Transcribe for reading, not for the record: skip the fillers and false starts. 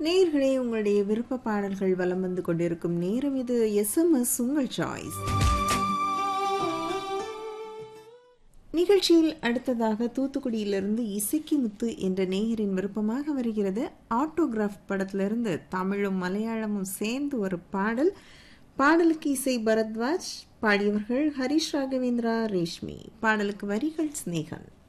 நேயர்களே, உங்களுடைய விருப்ப பாடல்கள் வலம் வந்து கொண்டிருக்கும் நேரம் இது. SMS உங்கள் சாய்ஸ் நிகழ்ச்சியில் அடுத்ததாக தூத்துக்குடியிலிருந்து இசைக்கு முத்து என்ற நேயரின் விருப்பமாக வருகிறது. ஆட்டோகிராஃப் படத்திலிருந்து தமிழும் மலையாளமும் சேர்ந்து ஒரு பாடல். பாடலுக்கு இசை பரத்வாஜ், பாடியவர்கள் ஹரிஷ் ராகவேந்திரா, ரேஷ்மி. பாடலுக்கு வரிகள் ஸ்நேகன்.